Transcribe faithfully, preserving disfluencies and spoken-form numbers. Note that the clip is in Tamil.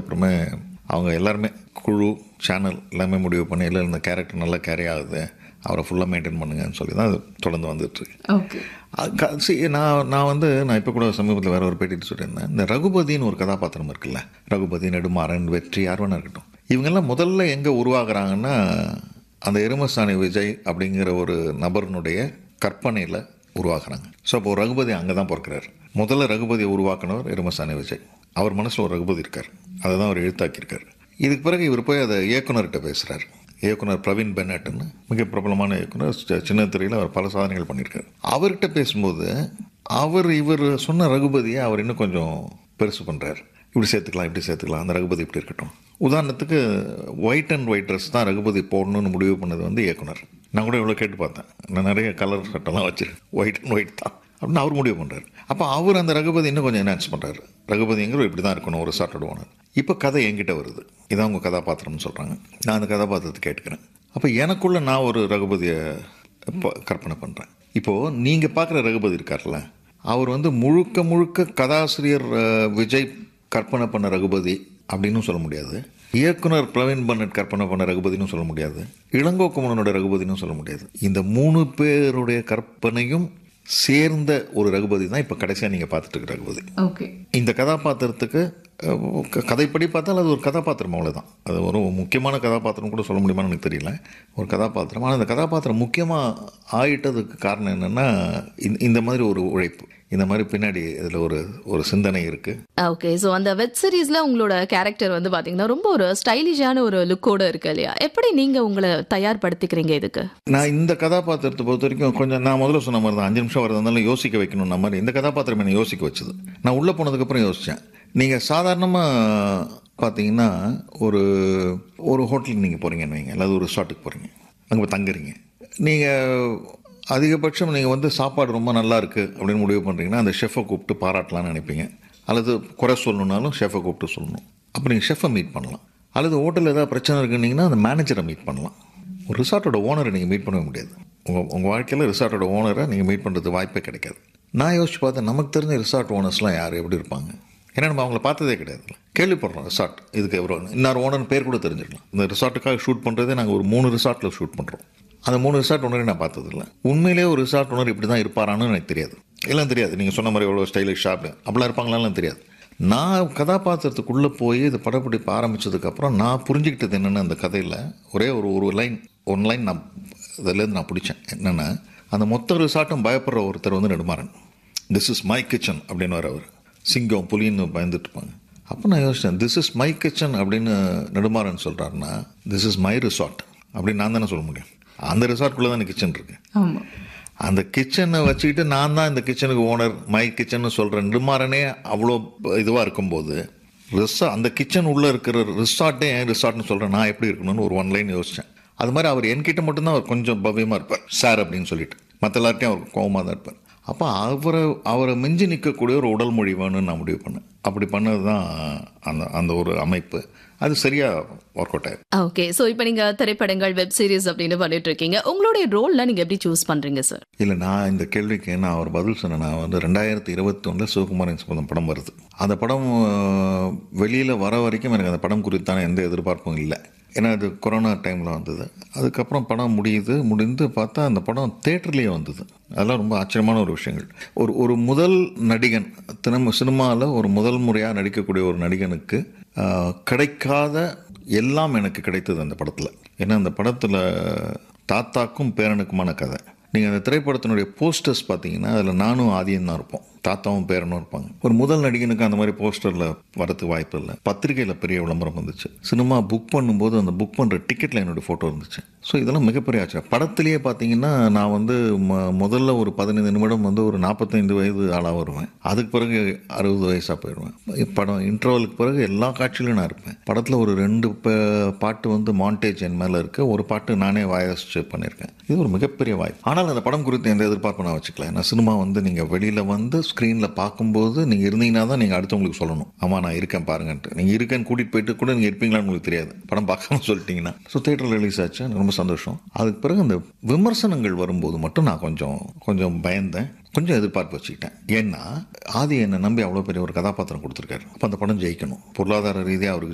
முடிஞ்சதுக்கப்புறமே அவங்க எல்லாருமே குழு சேனல் எல்லாமே முடிவு பண்ணி இல்லை இந்த கேரக்டர் நல்லா கேரி ஆகுது, அவரை ஃபுல்லாக மெயின்டைன் பண்ணுங்கன்னு சொல்லி தான் அது தொடர்ந்து வந்துட்டுருக்கு. ஓகே. சி நான் நான் வந்து நான் இப்போ கூட சமீபத்தில் வேறு ஒரு பேட்டிட்டு சொல்லியிருந்தேன். இந்த ரகுபதினு ஒரு கதாபாத்திரம் இருக்குல்ல, ரகுபதி, நெடுமாறன், வெற்றி, யார் வேணா இருக்கட்டும், இவங்கெல்லாம் முதல்ல எங்கே உருவாகிறாங்கன்னா அந்த எருமசாணி விஜய் அப்படிங்கிற ஒரு நபர்னுடைய கற்பனையில் உருவாக்குறாங்க. ஸோ அப்போ ரகுபதி அங்கே தான் பிறக்கிறார். முதல்ல ரகுபதியை உருவாக்கினவர் எருமசாணி விஜய். அவர் மனசில் ஒரு ரகுபதி இருக்கார், அதை தான் அவர் எழுத்தாக்கியிருக்கார். இதுக்கு பிறகு இவர் போய் அதை இயக்குனர்கிட்ட பேசுகிறார். இயக்குனர் பிரவீன் பென்னட்னு மிக பிரபலமான இயக்குனர், சின்ன திரையில் அவர் பல சாதனைகள் பண்ணியிருக்கார். அவர்கிட்ட பேசும்போது அவர் இவர் சொன்ன ரகுபதியை அவர் இன்னும் கொஞ்சம் பெருசு பண்ணுறார். இப்படி சேர்த்துக்கலாம், இப்படி சேர்த்துக்கலாம், அந்த ரகுபதி இப்படி இருக்கட்டும். உதாரணத்துக்கு ஒயிட் அண்ட் ஒயிட் ட்ரெஸ் தான் ரகுபதி போடணும்னு முடிவு பண்ணது வந்து இயக்குனர். நான் கூட இவ்வளோ கேட்டு பார்த்தேன், நான் நிறைய கலர் சட்டெல்லாம் வச்சுருக்கேன், ஒயிட் அண்ட் ஒயிட் தான் அப்படின்னு அவர் முடிவு பண்ணுறாரு. அப்போ அவர் அந்த ரகுபதி இன்னும் கொஞ்சம் என்ஹான்ஸ் பண்ணுறாரு. ரகுபதிங்கிற இப்படி தான் இருக்கணும் ஒரு சார்ட்டோட ஓனர். இப்போ கதை என்கிட்ட வருது, இதான் உங்கள் கதாபாத்திரம்னு சொல்கிறாங்க. நான் அந்த கதாபாத்திரத்தை கேட்டுக்கிறேன். அப்போ எனக்குள்ளே நான் ஒரு ரகுபதியை இப்போ கற்பனை பண்ணுறேன். இப்போது நீங்கள் பார்க்குற ரகுபதி இருக்கார்ல, அவர் வந்து முழுக்க முழுக்க கதாசிரியர் விஜய் கற்பனை பண்ண ரகுபதி அப்படின்னு சொல்ல முடியாது, இயக்குனர் பிரவீன் பென்னட் கற்பனை பண்ண ரகுபதினு சொல்ல முடியாது, இளங்கோ குமரனோட ரகுபதினு சொல்ல முடியாது. இந்த மூணு பேருடைய கற்பனையும் சேர்ந்த ஒரு ரகுபதி தான் இப்போ கடைசியாக நீங்கள் பார்த்துட்டு இருக்க ரகுபதி. ஓகே. இந்த கதாபாத்திரத்துக்கு கதைப்படி பார்த்தால் அது ஒரு கதாபாத்திரம், அவ்வளோதான். அது ஒரு முக்கியமான கதாபாத்திரம் கூட சொல்ல முடியுமான்னு எனக்கு தெரியல, ஒரு கதாபாத்திரம். ஆனால் அந்த கதாபாத்திரம் முக்கியமாக ஆயிட்டதுக்கு காரணம் என்னென்னா இந்த மாதிரி ஒரு உழைப்பு, இந்த மாதிரி பின்னாடி இதில் ஒரு ஒரு சிந்தனை இருக்குது. ஓகே. ஸோ அந்த வெப் சீரிஸில் உங்களோட கேரக்டர் வந்து பார்த்தீங்கன்னா ரொம்ப ஒரு ஸ்டைலிஷான ஒரு லுக்கோடு இருக்கு இல்லையா? எப்படி நீங்கள் உங்களை தயார்படுத்திக்கிறீங்க இதுக்கு? நான் இந்த கதாபாத்திரத்தை பொறுத்த வரைக்கும் கொஞ்சம் நான் முதல்ல சொன்ன மாதிரி தான், அஞ்சு நிமிஷம் வரதாலும் யோசிக்க வைக்கணும்ன மாதிரி இந்த கதாபாத்திரம் என்னை யோசிக்க வச்சது. நான் உள்ளே போனதுக்கப்புறம் யோசித்தேன். நீங்கள் சாதாரணமாக பார்த்தீங்கன்னா ஒரு ஒரு ஹோட்டலுக்கு நீங்கள் போகிறீங்கன்னு வைங்க, அல்லது ஒரு ரிசார்ட்டுக்கு போகிறீங்க, அங்கே தங்குறீங்க. நீங்கள் அதிகபட்சம் நீங்கள் வந்து சாப்பாடு ரொம்ப நல்லா இருக்குது அப்படின்னு முடிவு பண்ணுறீங்கன்னா அந்த ஷெஃபை கூப்பிட்டு பாராட்டலான்னு நினைப்பீங்க, அல்லது குறை சொல்லணுன்னாலும் ஷெஃபை கூப்பிட்டு சொல்லணும். அப்போ நீங்கள் ஷெஃபை மீட் பண்ணலாம். அல்லது ஹோட்டலில் ஏதாவது பிரச்சனை இருக்குன்னீங்கன்னா அந்த மேனேஜரை மீட் பண்ணலாம். ஒரு ரிசார்ட்டோட ஓனரை நீங்கள் மீட் பண்ணவே முடியாது. உங்கள் உங்கள் வாழ்க்கையில் ரிசார்ட்டோட ஓனரை நீங்கள் மீட் பண்ணுறது வாய்ப்பே கிடைக்காது. நான் யோசிச்சு பார்த்தேன், நமக்கு தெரிஞ்ச ரிசார்ட் ஓனர்ஸ்லாம் யார், எப்படி இருப்பாங்க? ஏன்னா நம்ம அவங்கள பார்த்ததே கிடையாது, கேள்விப்படுறோம். ரிசார்ட் இதுக்கு எவ்வளோ இன்னொரு ஓனர் பேர் கூட தெரிஞ்சிடலாம். இந்த ரிசார்ட்டுக்காக ஷூட் பண்ணுறதே நாங்கள் ஒரு மூணு ரிசார்ட்டில் ஷூட் பண்ணுறோம். அந்த மூணு ரிசார்ட் ஓனரையும் நான் பார்த்ததில்ல. உண்மையிலேயே ஒரு ரிசார்ட் ஓனர் இப்படி தான் இருப்பாரான்னு எனக்கு தெரியாது, எல்லாம் தெரியாது. நீங்கள் சொன்ன மாதிரி எவ்வளோ ஸ்டைலிஷ் ஷாப் அப்படிலாம் இருப்பாங்களான்னு தெரியாது. நான் கதாபாத்திரத்துக்குள்ளே போய் இது படப்பிடிப்பு ஆரம்பித்ததுக்கப்புறம் நான் புரிஞ்சுக்கிட்டது என்னென்னா, அந்த கதையில் ஒரே ஒரு ஒரு லைன் ஒன் லைன் நான் இதிலேருந்து நான் பிடிச்சேன். என்னென்னா, அந்த மொத்த ரிசார்ட்டும் பயப்படுற ஒருத்தர் வந்து Nedumaran. This is my kitchen அப்படின்னு வர அவர் சிங்கம் புலின்னு பயந்துட்டு இருப்பாங்க. அப்போ நான் யோசித்தேன், திஸ் இஸ் மை கிச்சன் அப்படின்னு நெடுமாறன் சொல்கிறாருன்னா திஸ் இஸ் மை ரிசார்ட் அப்படின்னு நான் தானே சொல்ல முடியும். அந்த ரிசார்ட்டுக்குள்ளே தான் கிச்சன் இருக்கு. அந்த கிச்சனை வச்சுக்கிட்டு நான் தான் இந்த கிச்சனுக்கு ஓனர், மை கிச்சன்னு சொல்கிறேன். நெடுமாறனே அவ்வளோ இதுவாக இருக்கும்போது ரிசா அந்த கிச்சன் உள்ளே இருக்கிற ரிசார்ட்டே ஏன் ரிசார்ட்னு சொல்கிறேன், நான் எப்படி இருக்கணும்னு ஒரு ஒன் லைன் யோசித்தேன். அது மாதிரி அவர் என்கிட்ட மட்டும்தான் அவர் கொஞ்சம் பவ்யமாக இருப்பார், சார் அப்படின்னு சொல்லிட்டு. மற்ற எல்லார்ட்டையும் அவர் கோவமாக தான் இருப்பார். அப்போ அவரை அவரை மிஞ்சி நிற்கக்கூடிய ஒரு உடல் மொழி வேணும்னு நான் முடிவு பண்ணேன். அப்படி பண்ணது தான் அந்த அந்த ஒரு அமைப்பு. அது சரியாக ஒர்க் அவுட் ஆயிடும். ஓகே. ஸோ இப்போ நீங்கள் திரைப்படங்கள், வெப் சீரிஸ் அப்படின்னு பண்ணிட்டு இருக்கீங்க. உங்களுடைய ரோலில் நீங்கள் எப்படி சூஸ் பண்ணுறீங்க சார்? இல்லை, நான் இந்த கேள்விக்கு நான் ஒரு பதில் சொன்னேன். நான் வந்து ரெண்டாயிரத்தி இருபத்தி ஒன்றில் சிவகுமாரின் சம்பந்தம் படம் வருது. அந்த படம் வெளியில் வர வரைக்கும் எனக்கு அந்த படம் குறித்தான எந்த எதிர்பார்ப்பும் இல்லை. ஏன்னா அது கொரோனா டைமில் வந்தது. அதுக்கப்புறம் படம் முடியுது, முடிந்து பார்த்தா அந்த படம் தேட்டர்லேயே வந்தது. அதெல்லாம் ரொம்ப ஆச்சரியமான ஒரு விஷயங்கள். ஒரு ஒரு முதல் நடிகன் தினம சினிமாவில் ஒரு முதல் முறையாக நடிக்கக்கூடிய ஒரு நடிகனுக்கு கிடைக்காத எல்லாம் எனக்கு கிடைத்தது அந்த படத்தில். ஏன்னா அந்த படத்தில் தாத்தாக்கும் பேரனுக்குமான கதை. நீங்கள் அந்த திரைப்படத்தினுடைய போஸ்டர்ஸ் பார்த்தீங்கன்னா அதில் நானும் ஆதியும் தான் இருப்போம், தாத்தாவும் பேரனும் இருப்பாங்க. ஒரு முதல் நடிகனுக்கு அந்த மாதிரி போஸ்டரில் வரதுக்கு வாய்ப்பு இல்லை. பத்திரிகையில் பெரிய விளம்பரம் வந்துச்சு. சினிமா புக் பண்ணும்போது அந்த புக் பண்ணுற டிக்கெட்டில் என்னுடைய ஃபோட்டோ இருந்துச்சு. ஸோ இதெல்லாம் மிகப்பெரிய ஆச்சரியம். படத்துலேயே பார்த்தீங்கன்னா நான் வந்து ம முதல்ல ஒரு பதினைந்து நிமிடம் வந்து ஒரு நாற்பத்தைந்து வயது ஆளாக வருவேன். அதுக்கு பிறகு அறுபது வயசாக போயிடுவேன். படம் இன்டர்வலுக்கு பிறகு எல்லா காட்சியிலும் நான் இருப்பேன். படத்தில் ஒரு ரெண்டு பாட்டு வந்து மாண்டேஜ் என் மேலே இருக்குது, ஒரு பாட்டு நானே வாய்ஸ் பண்ணியிருக்கேன். இது ஒரு மிகப்பெரிய வாய்ப்பு. ஆனால் அந்த படம் குறித்து எந்த எதிர்பார்ப்பு நான் வச்சுக்கல. ஏன்னா சினிமா வந்து நீங்கள் வெளியில் வந்து ஸ்க்ரீனில் பார்க்கும்போது நீங்கள் இருந்தீங்கன்னா தான் நீங்கள் அடுத்தவங்களுக்கு சொல்லணும், ஆமாம் நான் இருக்கேன் பாருங்கன்ட்டு. நீங்கள் இருக்கேன்னு கூட்டிகிட்டு போயிட்டு கூட நீங்கள் இருப்பீங்களான்னு உங்களுக்கு தெரியாது, படம் பார்க்காம சொல்லிட்டீங்கன்னா. ஸோ தேட்டரில் ரிலீஸ் ஆச்சு, ரொம்ப சந்தோஷம். அதுக்கு பிறகு அந்த விமர்சனங்கள் வரும்போது மட்டும் நான் கொஞ்சம் கொஞ்சம் பயந்தேன், கொஞ்சம் எதிர்பார்ப்பு வச்சுக்கிட்டேன். ஏன்னா ஆதி என்னை நம்பி அவ்வளோ பெரிய ஒரு கதாபாத்திரம் கொடுத்துருக்காரு. அப்போ அந்த படம் ஜெயிக்கணும், பொருளாதார ரீதியாக அவருக்கு